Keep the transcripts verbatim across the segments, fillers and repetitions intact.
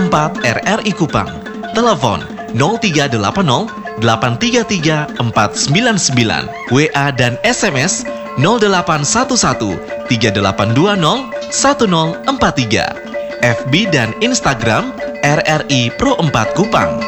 empat R R I Kupang. Telepon nol tiga delapan nol delapan tiga tiga empat sembilan sembilan. W A dan S M S nol delapan satu satu tiga delapan dua nol satu nol empat tiga. F B dan Instagram R R I Pro empat Kupang.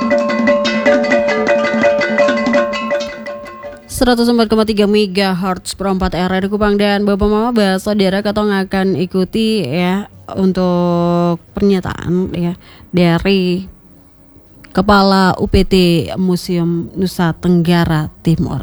seratus empat koma tiga megahertz Pro empat R R I Kupang. Dan Bapak Mama Bah, Saudara, Katong akan ikuti ya untuk pernyataan ya dari Kepala U P T Museum Nusa Tenggara Timur.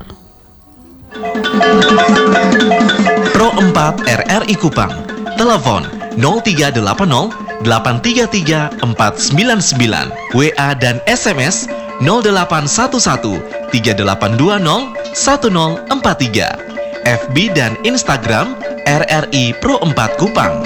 Pro empat R R I Kupang. Telepon nol tiga delapan nol delapan tiga tiga empat sembilan sembilan. W A dan S M S nol delapan satu satu tiga delapan dua nol satu nol empat tiga. F B dan Instagram R R I Pro empat Kupang.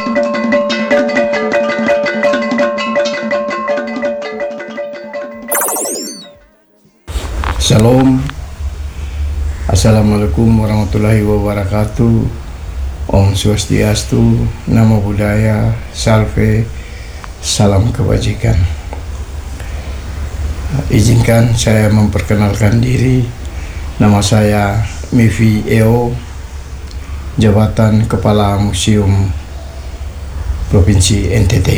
Shalom. Assalamualaikum warahmatullahi wabarakatuh. Om Swastiastu, Namo Buddhaya, Salve, salam kebajikan. Izinkan saya memperkenalkan diri. Nama saya Mivi Eo, jabatan Kepala Museum Provinsi N T T.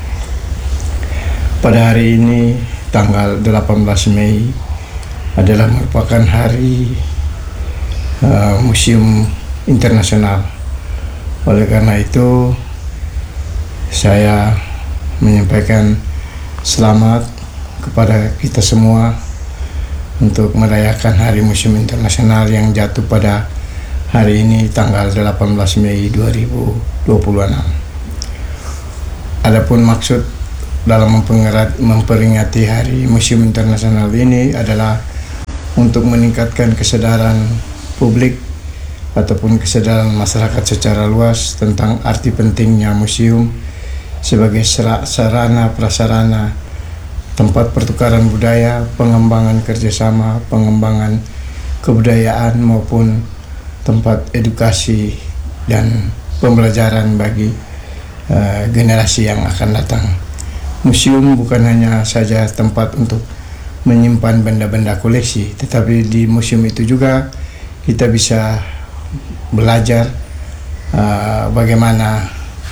Pada hari ini, tanggal delapan belas Mei, adalah merupakan hari uh, Museum Internasional. Oleh karena itu, saya menyampaikan selamat kepada kita semua untuk merayakan Hari Museum Internasional yang jatuh pada hari ini tanggal delapan belas Mei dua ribu dua puluh enam. Adapun maksud dalam memperingati Hari Museum Internasional ini adalah untuk meningkatkan kesadaran publik ataupun kesadaran masyarakat secara luas tentang arti pentingnya museum sebagai sarana prasarana tempat pertukaran budaya, pengembangan kerjasama, pengembangan kebudayaan maupun tempat edukasi dan pembelajaran bagi uh, generasi yang akan datang. Museum bukan hanya saja tempat untuk menyimpan benda-benda koleksi, tetapi di museum itu juga kita bisa belajar uh, bagaimana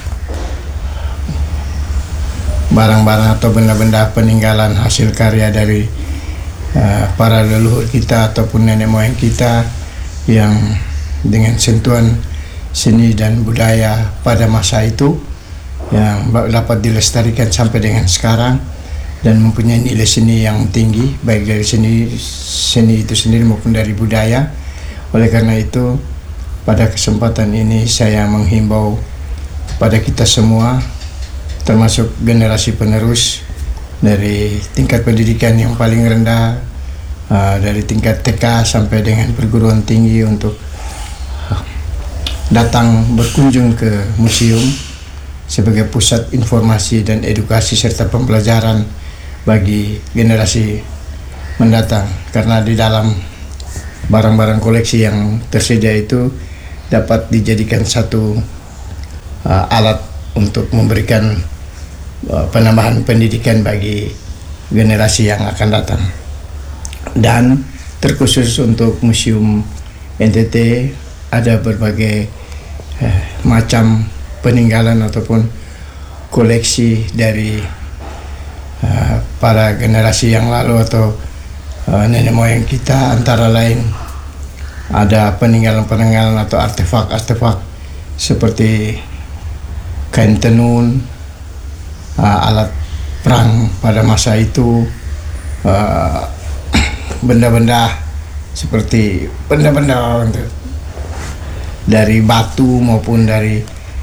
barang-barang atau benda-benda peninggalan hasil karya dari uh, para leluhur kita ataupun nenek moyang kita yang dengan sentuhan seni dan budaya pada masa itu yang dapat dilestarikan sampai dengan sekarang dan mempunyai nilai seni yang tinggi, baik dari seni seni itu sendiri maupun dari budaya. Oleh karena itu, pada kesempatan ini saya menghimbau kepada kita semua, termasuk generasi penerus dari tingkat pendidikan yang paling rendah, uh, dari tingkat T K sampai dengan perguruan tinggi, untuk uh, datang berkunjung ke museum sebagai pusat informasi dan edukasi serta pembelajaran bagi generasi mendatang. Karena di dalam barang-barang koleksi yang tersedia itu dapat dijadikan satu uh, alat untuk memberikan uh, penambahan pendidikan bagi generasi yang akan datang. Dan terkhusus untuk Museum N T T ada berbagai uh, macam peninggalan ataupun koleksi dari uh, para generasi yang lalu atau uh, nenek moyang kita, antara lain ada peninggalan-peninggalan atau artefak-artefak seperti kain tenun, uh, alat perang pada masa itu, uh, benda-benda seperti benda-benda dari batu maupun dari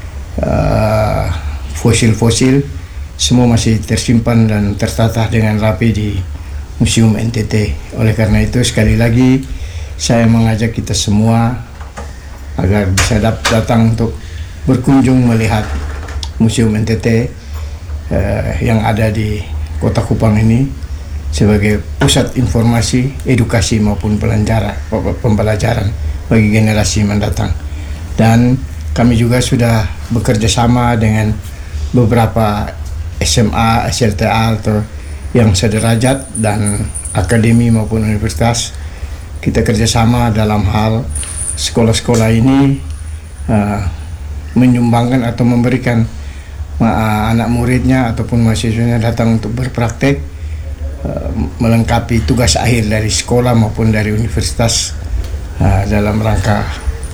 uh, fosil-fosil, semua masih tersimpan dan tertata dengan rapi di Museum N T T. Oleh karena itu, sekali lagi saya mengajak kita semua agar bisa datang untuk berkunjung melihat Museum N T T eh, yang ada di Kota Kupang ini sebagai pusat informasi, edukasi maupun pembelajaran, pembelajaran bagi generasi mendatang. Dan kami juga sudah bekerja sama dengan beberapa S M A, S L T A atau yang sederajat dan akademi maupun universitas, kita kerjasama dalam hal sekolah-sekolah ini uh, menyumbangkan atau memberikan uh, anak muridnya ataupun mahasiswanya datang untuk berpraktek, uh, melengkapi tugas akhir dari sekolah maupun dari universitas uh, dalam rangka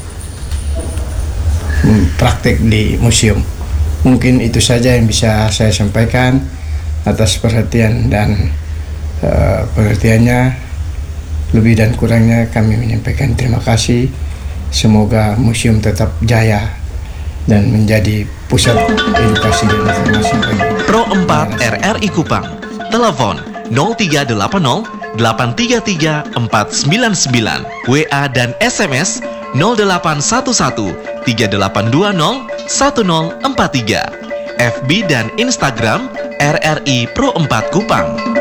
um, praktek di museum. Mungkin itu saja yang bisa saya sampaikan atas perhatian dan uh, pengertiannya. Lebih dan kurangnya kami menyampaikan terima kasih. Semoga museum tetap jaya dan menjadi pusat edukasi dan informasi bagi Pro empat R R I Kupang. Telepon nol tiga delapan nol delapan tiga tiga empat sembilan sembilan. W A dan S M S nol delapan satu satu tiga delapan dua nol satu nol empat tiga. F B dan Instagram R R I Pro empat Kupang.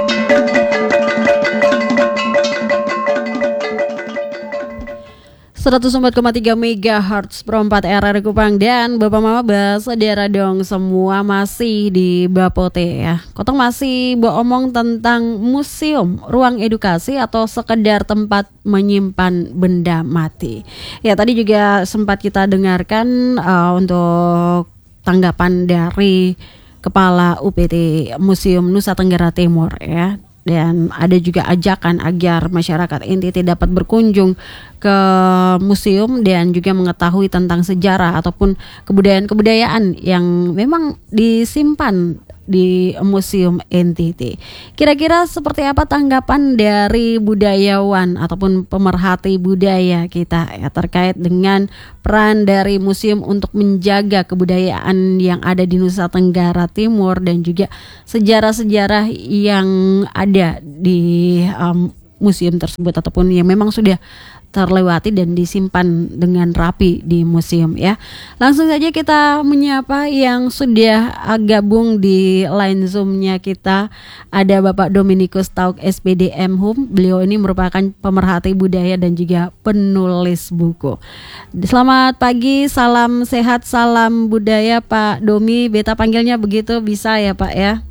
seratus empat koma tiga megahertz Pro empat R R I Kupang. Dan Bapak Mama saudara dong semua masih di Bapote ya. Kotong masih beromong tentang museum, ruang edukasi atau sekedar tempat menyimpan benda mati. Ya tadi juga sempat kita dengarkan uh, untuk tanggapan dari Kepala U P T Museum Nusa Tenggara Timur ya. Dan ada juga ajakan agar masyarakat N T T dapat berkunjung ke museum dan juga mengetahui tentang sejarah ataupun kebudayaan-kebudayaan yang memang disimpan di Museum N T T. Kira-kira seperti apa tanggapan dari budayawan ataupun pemerhati budaya kita ya terkait dengan peran dari museum untuk menjaga kebudayaan yang ada di Nusa Tenggara Timur dan juga sejarah-sejarah yang ada di um, museum tersebut ataupun yang memang sudah terlewati dan disimpan dengan rapi di museum ya. Langsung saja kita menyapa yang sudah gabung di line Zoom-nya kita. Ada Bapak Dominikus Tauk S P D M Hum. Beliau ini merupakan pemerhati budaya dan juga penulis buku. Selamat pagi, salam sehat, salam budaya Pak Domi. Beta panggilnya begitu bisa ya Pak ya?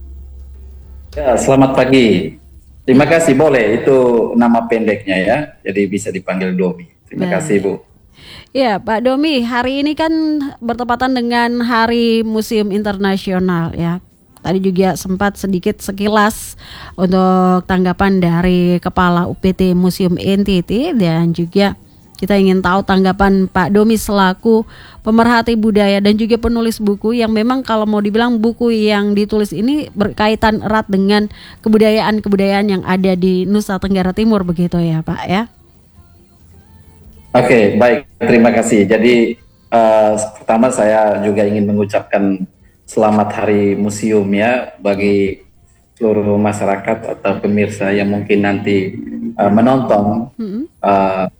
Ya, selamat pagi. Terima kasih, boleh. Itu nama pendeknya ya. Jadi bisa dipanggil Domi. Terima Baik. kasih, Bu. Ya, Pak Domi, hari ini kan bertepatan dengan Hari Museum Internasional ya. Tadi juga sempat sedikit sekilas untuk tanggapan dari Kepala U P T Museum N T T dan juga kita ingin tahu tanggapan Pak Domi selaku pemerhati budaya dan juga penulis buku yang memang kalau mau dibilang buku yang ditulis ini berkaitan erat dengan kebudayaan-kebudayaan yang ada di Nusa Tenggara Timur begitu ya Pak ya. Oke, baik. Terima kasih. Jadi uh, pertama saya juga ingin mengucapkan selamat Hari Museum ya bagi seluruh masyarakat atau pemirsa yang mungkin nanti uh, menonton mm-hmm. uh,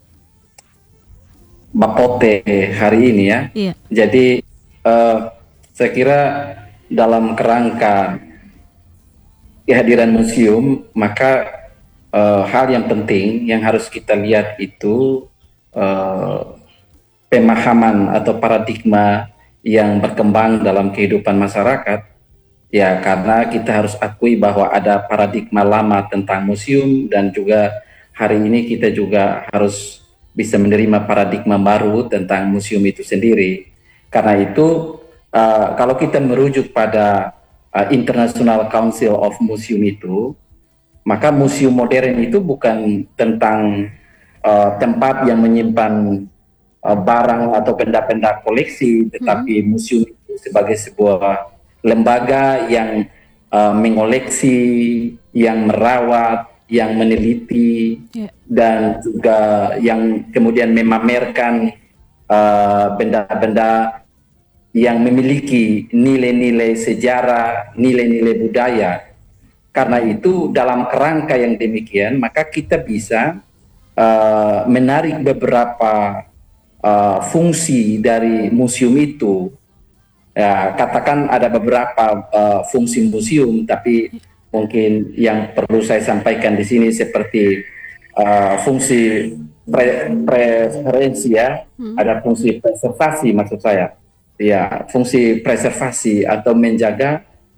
Bapote hari ini ya. Iya. Jadi uh, saya kira dalam kerangka kehadiran museum maka uh, hal yang penting yang harus kita lihat itu uh, pemahaman atau paradigma yang berkembang dalam kehidupan masyarakat ya, karena kita harus akui bahwa ada paradigma lama tentang museum dan juga hari ini kita juga harus bisa menerima paradigma baru tentang museum itu sendiri. Karena itu uh, kalau kita merujuk pada uh, International Council of Museum itu, maka museum modern itu bukan tentang uh, tempat yang menyimpan uh, barang atau benda-benda koleksi, tetapi hmm. museum itu sebagai sebuah lembaga yang uh, mengoleksi, yang merawat, yang meneliti yeah. dan juga yang kemudian memamerkan uh, benda-benda yang memiliki nilai-nilai sejarah, nilai-nilai budaya. Karena itu dalam kerangka yang demikian maka kita bisa uh, menarik beberapa uh, fungsi dari museum itu. Ya, katakan ada beberapa uh, fungsi museum, tapi mungkin yang perlu saya sampaikan di sini seperti uh, fungsi pre preferensi ya, hmm. ada fungsi preservasi maksud saya, ya fungsi preservasi atau menjaga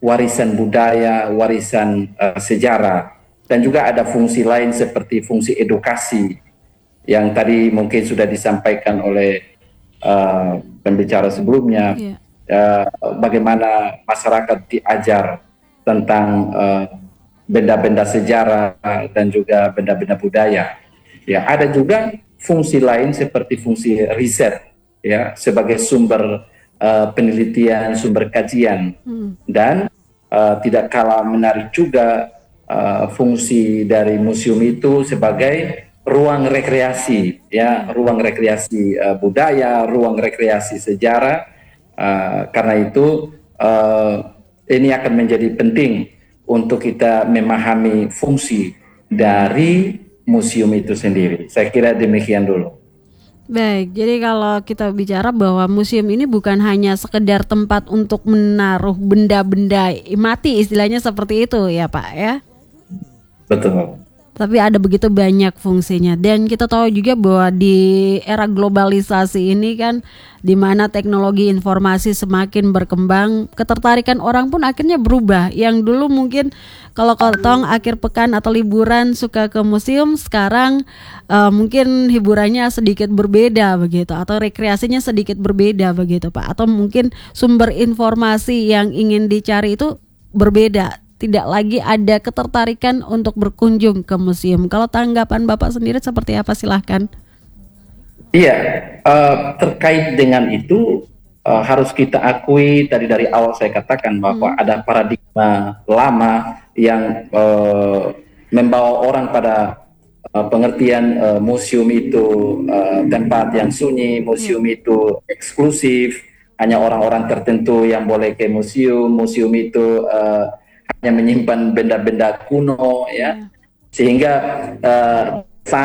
warisan budaya, warisan uh, sejarah, dan juga ada fungsi lain seperti fungsi edukasi yang tadi mungkin sudah disampaikan oleh uh, pembicara sebelumnya. Yeah. Uh, bagaimana masyarakat diajar tentang uh, benda-benda sejarah dan juga benda-benda budaya. Ya, ada juga fungsi lain seperti fungsi riset, ya, sebagai sumber uh, penelitian, sumber kajian, hmm. dan uh, tidak kalah menarik juga uh, fungsi dari museum itu sebagai ruang rekreasi, ya, ruang rekreasi uh, budaya, ruang rekreasi sejarah. Uh, karena itu uh, ini akan menjadi penting untuk kita memahami fungsi dari museum itu sendiri. Saya kira demikian dulu. Baik, jadi kalau kita bicara bahwa museum ini bukan hanya sekedar tempat untuk menaruh benda-benda mati, istilahnya seperti itu ya Pak ya? Betul. Tapi ada begitu banyak fungsinya, dan kita tahu juga bahwa di era globalisasi ini kan, di mana teknologi informasi semakin berkembang, ketertarikan orang pun akhirnya berubah. Yang dulu mungkin kalau kotong akhir pekan atau liburan suka ke museum, sekarang uh, mungkin hiburannya sedikit berbeda begitu, atau rekreasinya sedikit berbeda begitu Pak, atau mungkin sumber informasi yang ingin dicari itu berbeda. Tidak lagi ada ketertarikan untuk berkunjung ke museum. Kalau tanggapan Bapak sendiri seperti apa, silahkan. Iya, uh, terkait dengan itu uh, harus kita akui tadi dari awal saya katakan bahwa hmm. ada paradigma lama yang uh, membawa orang pada uh, pengertian uh, museum itu uh, tempat yang sunyi, museum hmm. itu eksklusif, hanya orang-orang tertentu yang boleh ke museum, museum itu uh, hanya menyimpan benda-benda kuno, ya, sehingga uh,